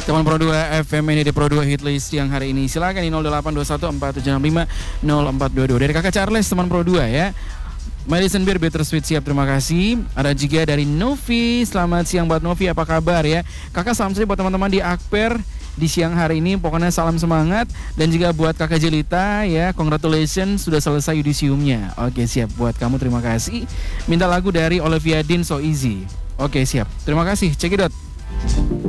Teman Pro 2 FM ini di Pro 2 Hitlist yang hari ini. Silakan di 082147650422 dari Kakak Charles teman Pro 2 ya. Madison Beer Bittersweet siap, terima kasih. Ada juga dari Novi. Selamat siang buat Novi, apa kabar ya? Kakak salam saja buat teman-teman di Akper di siang hari ini. Pokoknya salam semangat. Dan juga buat Kakak Jelita ya, congratulations sudah selesai yudisiumnya. Oke, siap buat kamu, terima kasih. Minta lagu dari Olivia Dean So Easy. Oke, siap. Terima kasih. Cekidot.